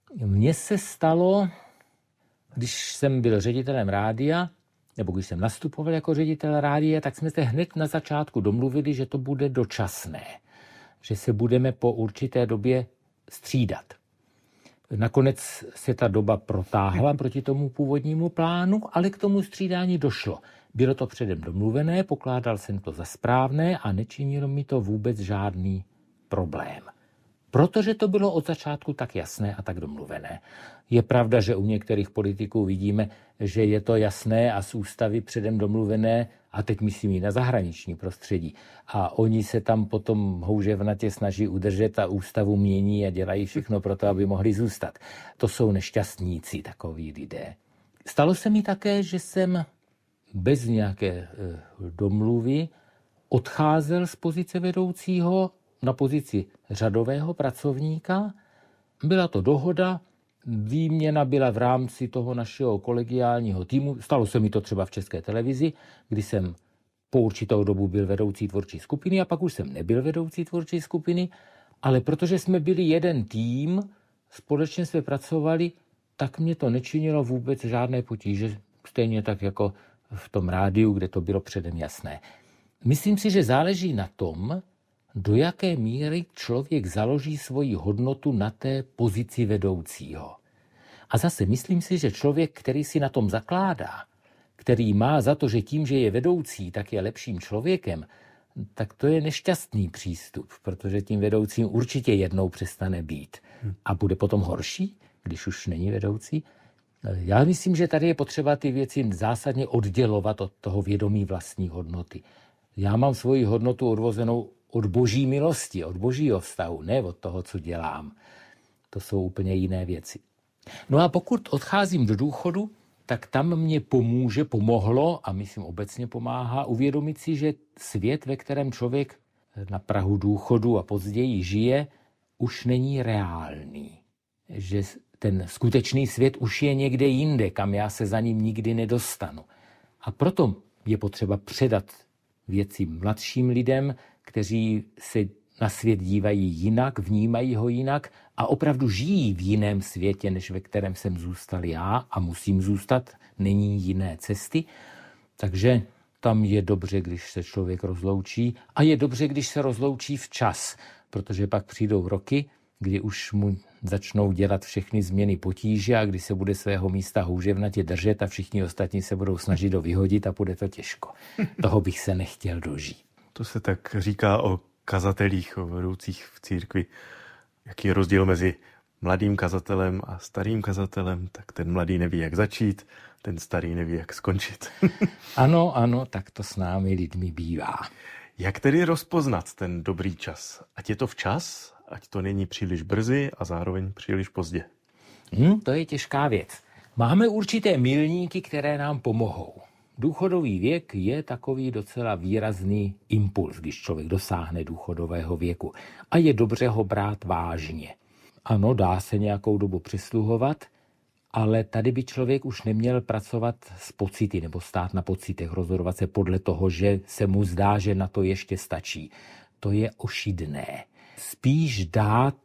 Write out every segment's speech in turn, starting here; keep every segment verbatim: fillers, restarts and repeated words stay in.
Mně se stalo, když jsem byl ředitelem rádia, nebo když jsem nastupoval jako ředitel rádia, tak jsme se hned na začátku domluvili, že to bude dočasné, že se budeme po určité době střídat. Nakonec se ta doba protáhla proti tomu původnímu plánu, ale k tomu střídání došlo. Bylo to předem domluvené, pokládal jsem to za správné a nečinilo mi to vůbec žádný problém. Protože to bylo od začátku tak jasné a tak domluvené. Je pravda, že u některých politiků vidíme, že je to jasné a z ústavy předem domluvené, a teď myslím i na zahraniční prostředí. A oni se tam potom houževnatě snaží udržet a ústavu mění a dělají všechno pro to, aby mohli zůstat. To jsou nešťastníci, takoví lidé. Stalo se mi také, že jsem bez nějaké domluvy odcházel z pozice vedoucího na pozici řadového pracovníka. Byla to dohoda, výměna byla v rámci toho našeho kolegiálního týmu. Stalo se mi to třeba v České televizi, kdy jsem po určitou dobu byl vedoucí tvůrčí skupiny a pak už jsem nebyl vedoucí tvůrčí skupiny, ale protože jsme byli jeden tým, společně jsme pracovali, tak mě to nečinilo vůbec žádné potíže, stejně tak jako v tom rádiu, kde to bylo předem jasné. Myslím si, že záleží na tom, do jaké míry člověk založí svoji hodnotu na té pozici vedoucího. A zase myslím si, že člověk, který si na tom zakládá, který má za to, že tím, že je vedoucí, tak je lepším člověkem, tak to je nešťastný přístup, protože tím vedoucím určitě jednou přestane být. A bude potom horší, když už není vedoucí. Já myslím, že tady je potřeba ty věci zásadně oddělovat od toho vědomí vlastní hodnoty. Já mám svoji hodnotu odvozenou od boží milosti, od božího vztahu, ne od toho, co dělám. To jsou úplně jiné věci. No a pokud odcházím do důchodu, tak tam mě pomůže, pomohlo a myslím obecně pomáhá uvědomit si, že svět, ve kterém člověk na prahu důchodu a později žije, už není reálný. Že ten skutečný svět už je někde jinde, kam já se za ním nikdy nedostanu. A proto je potřeba předat věci mladším lidem, kteří se na svět dívají jinak, vnímají ho jinak a opravdu žijí v jiném světě, než ve kterém jsem zůstal já a musím zůstat, není jiné cesty. Takže tam je dobře, když se člověk rozloučí a je dobře, když se rozloučí včas, protože pak přijdou roky, kdy už mu začnou dělat všechny změny potíže a kdy se bude svého místa houževnatě držet a všichni ostatní se budou snažit ho vyhodit a bude to těžko. Toho bych se nechtěl dožít. To se tak říká o kazatelích, o vedoucích v církvi. Jaký je rozdíl mezi mladým kazatelem a starým kazatelem? Tak ten mladý neví, jak začít, ten starý neví, jak skončit. Ano, ano, tak to s námi lidmi bývá. Jak tedy rozpoznat ten dobrý čas? Ať je to včas, ať to není příliš brzy a zároveň příliš pozdě. Hmm, to je těžká věc. Máme určité milníky, které nám pomohou. Důchodový věk je takový docela výrazný impuls, když člověk dosáhne důchodového věku. A je dobře ho brát vážně. Ano, dá se nějakou dobu přisluhovat, ale tady by člověk už neměl pracovat s pocity nebo stát na pocitech, rozhodovat se podle toho, že se mu zdá, že na to ještě stačí. To je ošidné. Spíš dát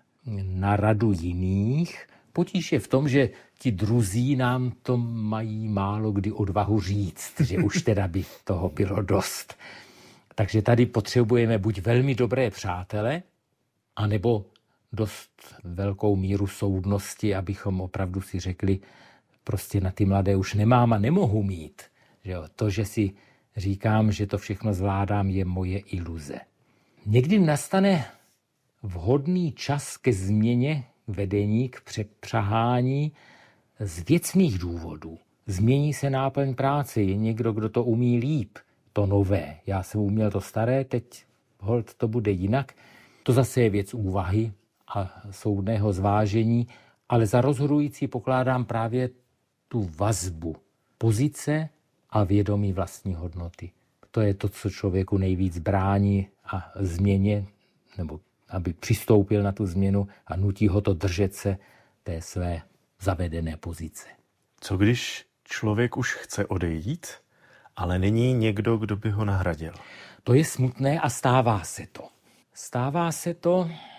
na radu jiných. Potíž je v tom, že ti druzí nám to mají málo kdy odvahu říct, že už teda by toho bylo dost. Takže tady potřebujeme buď velmi dobré přátele, anebo dost velkou míru soudnosti, abychom opravdu si řekli, prostě na ty mladé už nemám a nemohu mít. Že jo? To, že si říkám, že to všechno zvládám, je moje iluze. Někdy nastane vhodný čas ke změně vedení, k přepřahání z věcných důvodů. Změní se náplň práce, je někdo, kdo to umí líp, to nové. Já jsem uměl to staré, teď holt to bude jinak. To zase je věc úvahy a soudného zvážení, ale za rozhodující pokládám právě tu vazbu pozice a vědomí vlastní hodnoty. To je to, co člověku nejvíc brání a změně, nebo aby přistoupil na tu změnu a nutí ho to držet se té své zavedené pozice. Co když člověk už chce odejít, ale není někdo, kdo by ho nahradil? To je smutné a stává se to. Stává se to,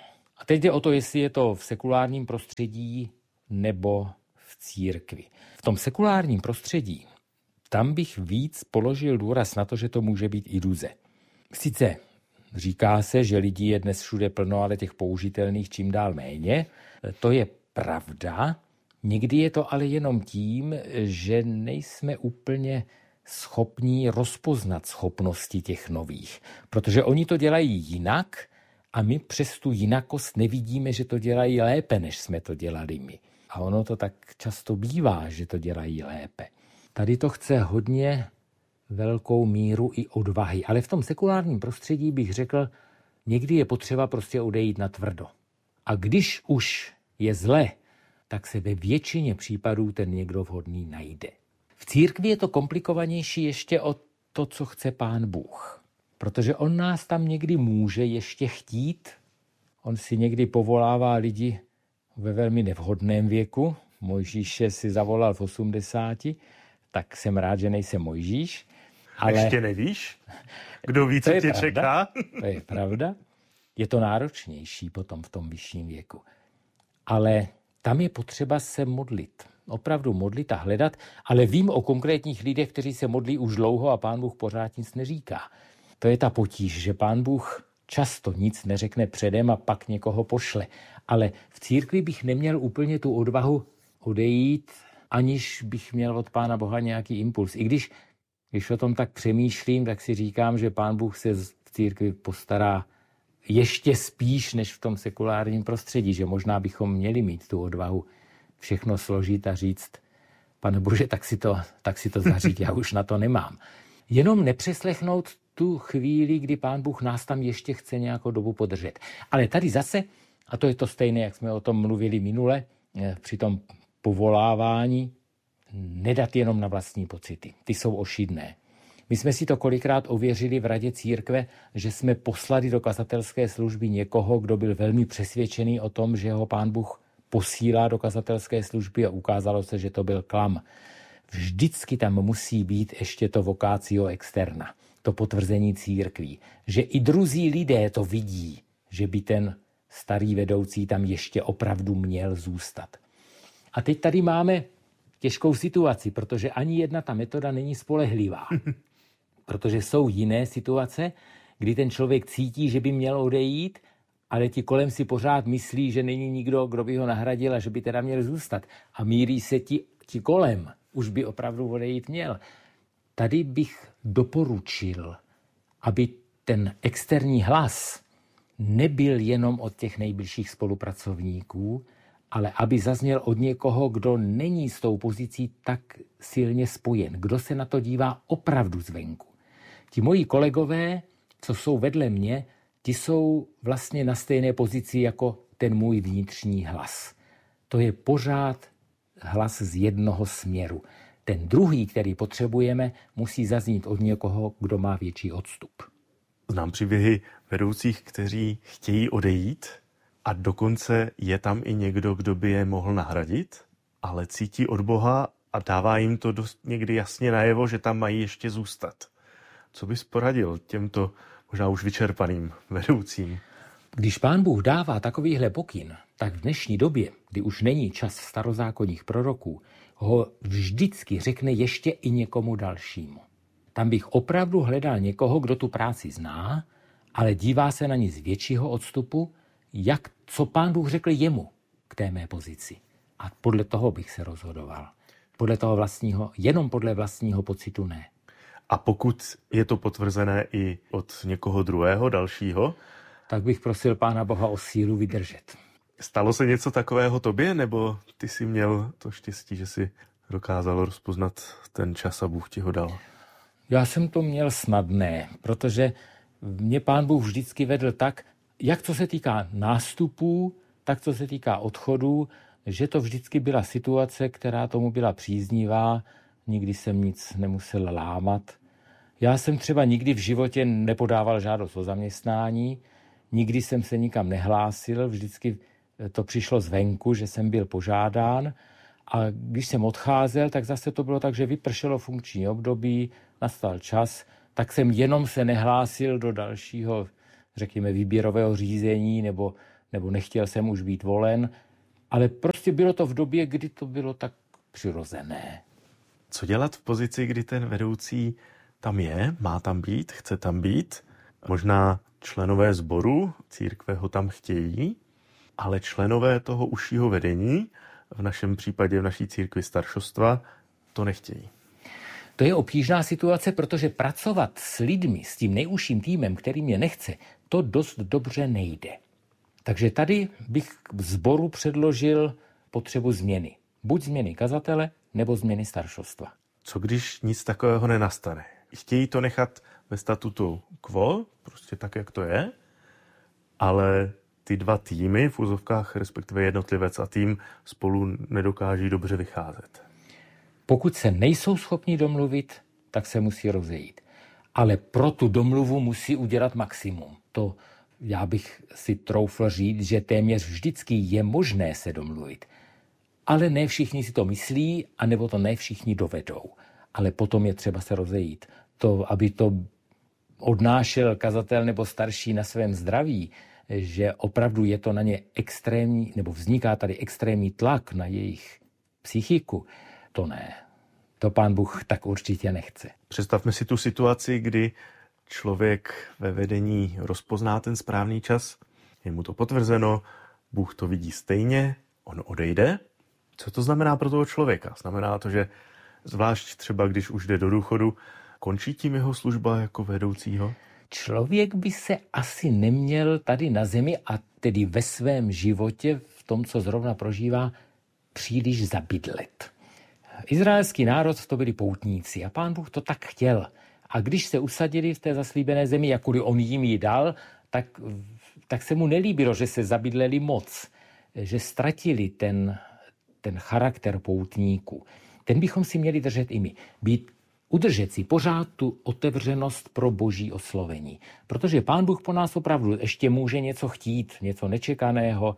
A teď jde o to, jestli je to v sekulárním prostředí nebo v církvi. V tom sekulárním prostředí, tam bych víc položil důraz na to, že to může být iluze. Sice říká se, že lidí je dnes všude plno, ale těch použitelných čím dál méně. To je pravda. Někdy je to ale jenom tím, že nejsme úplně schopní rozpoznat schopnosti těch nových. Protože oni to dělají jinak a my přes tu jinakost nevidíme, že to dělají lépe, než jsme to dělali my. A ono to tak často bývá, že to dělají lépe. Tady to chce hodně velkou míru i odvahy. Ale v tom sekulárním prostředí bych řekl, někdy je potřeba prostě odejít na tvrdo. A když už je zle, tak se ve většině případů ten někdo vhodný najde. V církvi je to komplikovanější ještě o to, co chce Pán Bůh. Protože on nás tam někdy může ještě chtít. On si někdy povolává lidi ve velmi nevhodném věku. Mojžíše si zavolal v osmdesáti, tak jsem rád, že nejsem Mojžíš. Ale ještě nevíš? Kdo ví, co tě pravda, čeká? To je pravda. Je to náročnější potom v tom vyšším věku. Ale tam je potřeba se modlit. Opravdu modlit a hledat, ale vím o konkrétních lidech, kteří se modlí už dlouho a Pán Bůh pořád nic neříká. To je ta potíž, že Pán Bůh často nic neřekne předem a pak někoho pošle. Ale v církvi bych neměl úplně tu odvahu odejít, aniž bych měl od Pána Boha nějaký impuls. I když, když o tom tak přemýšlím, tak si říkám, že Pán Bůh se v církvi postará ještě spíš než v tom sekulárním prostředí, že možná bychom měli mít tu odvahu všechno složit a říct, Pane Bože, tak si to, tak si to zařídit, já už na to nemám. Jenom nepřeslechnout tu chvíli, kdy Pán Bůh nás tam ještě chce nějakou dobu podržet. Ale tady zase, a to je to stejné, jak jsme o tom mluvili minule, při tom povolávání, nedat jenom na vlastní pocity. Ty jsou ošidné. My jsme si to kolikrát ověřili v Radě církve, že jsme poslali do kazatelské služby někoho, kdo byl velmi přesvědčený o tom, že ho Pán Bůh posílá do kazatelské služby a ukázalo se, že to byl klam. Vždycky tam musí být ještě to vocatio externa, to potvrzení církví, že i druzí lidé to vidí, že by ten starý vedoucí tam ještě opravdu měl zůstat. A teď tady máme těžkou situaci, protože ani jedna ta metoda není spolehlivá. Protože jsou jiné situace, kdy ten člověk cítí, že by měl odejít, ale ti kolem si pořád myslí, že není nikdo, kdo by ho nahradil a že by teda měl zůstat. A míří se ti, ti kolem, už by opravdu odejít měl. Tady bych doporučil, aby ten externí hlas nebyl jenom od těch nejbližších spolupracovníků, ale aby zazněl od někoho, kdo není s tou pozicí tak silně spojen, kdo se na to dívá opravdu zvenku. Ti moji kolegové, co jsou vedle mě, ti jsou vlastně na stejné pozici jako ten můj vnitřní hlas. To je pořád hlas z jednoho směru. Ten druhý, který potřebujeme, musí zaznít od někoho, kdo má větší odstup. Znám příběhy vedoucích, kteří chtějí odejít a dokonce je tam i někdo, kdo by je mohl nahradit, ale cítí od Boha a dává jim to dost někdy jasně najevo, že tam mají ještě zůstat. Co bys poradil těmto možná už vyčerpaným vedoucím? Když Pán Bůh dává takovýhle pokyn, tak v dnešní době, kdy už není čas starozákonních proroků, ho vždycky řekne ještě i někomu dalšímu. Tam bych opravdu hledal někoho, kdo tu práci zná, ale dívá se na ní z většího odstupu, jak, co Pán Bůh řekl jemu k té mé pozici. A podle toho bych se rozhodoval. Podle toho vlastního, jenom podle vlastního pocitu ne. A pokud je to potvrzené i od někoho druhého, dalšího? Tak bych prosil Pána Boha o sílu vydržet. Stalo se něco takového tobě, nebo ty jsi měl to štěstí, že jsi dokázal rozpoznat ten čas a Bůh ti ho dal? Já jsem to měl snadné, protože mě Pán Bůh vždycky vedl tak, jak co se týká nástupů, tak co se týká odchodů, že to vždycky byla situace, která tomu byla příznivá, nikdy jsem nic nemusel lámat. Já jsem třeba nikdy v životě nepodával žádost o zaměstnání, nikdy jsem se nikam nehlásil, vždycky to přišlo zvenku, že jsem byl požádán a když jsem odcházel, tak zase to bylo tak, že vypršelo funkční období, nastal čas, tak jsem jenom se nehlásil do dalšího, řekněme, výběrového řízení nebo, nebo nechtěl jsem už být volen, ale prostě bylo to v době, kdy to bylo tak přirozené. Co dělat v pozici, kdy ten vedoucí tam je, má tam být, chce tam být? Možná členové sboru církve ho tam chtějí, ale členové toho užšího vedení, v našem případě v naší církvi staršostva, to nechtějí. To je obtížná situace, protože pracovat s lidmi, s tím nejužším týmem, který mě nechce, to dost dobře nejde. Takže tady bych sboru předložil potřebu změny. Buď změny kazatele, nebo změny staršostva. Co když nic takového nenastane? Chtějí to nechat ve statutu quo, prostě tak, jak to je, ale ty dva týmy v úzovkách, respektive jednotlivec a tým, spolu nedokáží dobře vycházet. Pokud se nejsou schopni domluvit, tak se musí rozejít. Ale pro tu domluvu musí udělat maximum. To já bych si troufl říct, že téměř vždycky je možné se domluvit. Ale ne všichni si to myslí, anebo to ne všichni dovedou. Ale potom je třeba se rozejít. To, aby to odnášel kazatel nebo starší na svém zdraví, že opravdu je to na ně extrémní, nebo vzniká tady extrémní tlak na jejich psychiku, to ne. To Pán Bůh tak určitě nechce. Představme si tu situaci, kdy člověk ve vedení rozpozná ten správný čas, je mu to potvrzeno, Bůh to vidí stejně, on odejde. Co to znamená pro toho člověka? Znamená to, že zvlášť třeba, když už jde do důchodu, končí tím jeho služba jako vedoucího? Člověk by se asi neměl tady na zemi a tedy ve svém životě, v tom, co zrovna prožívá, příliš zabydlet. Izraelský národ to byli poutníci a Pán Bůh to tak chtěl. A když se usadili v té zaslíbené zemi, jakkoliv on jim ji dal, tak, tak se mu nelíbilo, že se zabydleli moc, že ztratili ten, ten charakter poutníků. Ten bychom si měli držet i my. Být, udržet si pořád tu otevřenost pro boží oslovení. Protože Pán Bůh po nás opravdu ještě může něco chtít, něco nečekaného,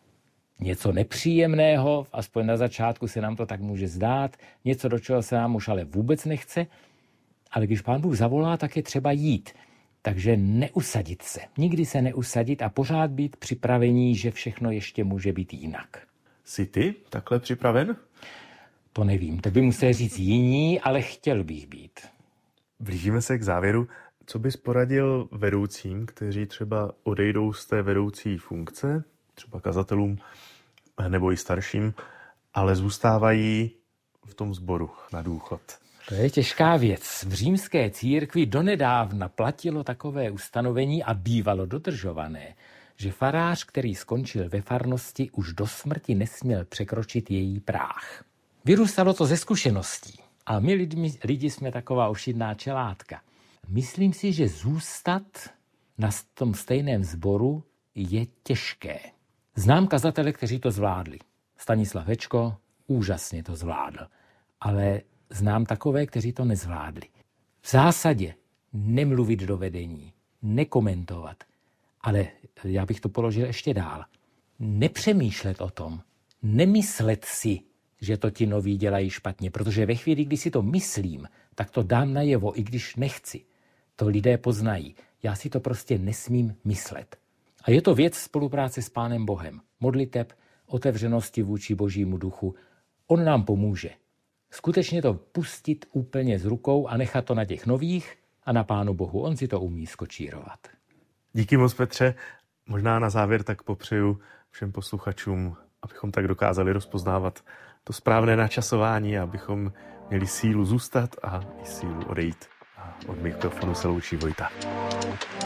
něco nepříjemného, aspoň na začátku se nám to tak může zdát, něco, do čeho se nám už ale vůbec nechce, ale když Pán Bůh zavolá, tak je třeba jít. Takže neusadit se, nikdy se neusadit a pořád být připravení, že všechno ještě může být jinak. Jsi ty takhle připraven? To nevím, to by museli říct jiní, ale chtěl bych být. Blížíme se k závěru. Co bys poradil vedoucím, kteří třeba odejdou z té vedoucí funkce, třeba kazatelům nebo i starším, ale zůstávají v tom sboru na důchod? To je těžká věc. V římské církvi donedávna platilo takové ustanovení a bývalo dodržované, že farář, který skončil ve farnosti, už do smrti nesměl překročit její práh. Vyrůstalo to ze zkušeností a my lidi, lidi jsme taková ošidná čelátka. Myslím si, že zůstat na tom stejném sboru je těžké. Znám kazatele, kteří to zvládli. Stanislav Hečko úžasně to zvládl, ale znám takové, kteří to nezvládli. V zásadě nemluvit do vedení, nekomentovat, ale já bych to položil ještě dál. Nepřemýšlet o tom, nemyslet si, že to ti noví dělají špatně, protože ve chvíli, kdy si to myslím, tak to dám najevo, i když nechci. To lidé poznají. Já si to prostě nesmím myslet. A je to věc spolupráce s Pánem Bohem. Modliteb, otevřenosti vůči Božímu duchu. On nám pomůže. Skutečně to pustit úplně z rukou a nechat to na těch nových a na Pánu Bohu. On si to umí skočírovat. Díky moc, Petře. Možná na závěr tak popřeju všem posluchačům, abychom tak dokázali rozpoznávat to správné načasování, abychom měli sílu zůstat a i sílu odejít. A od mikrofonu se loučí Vojta.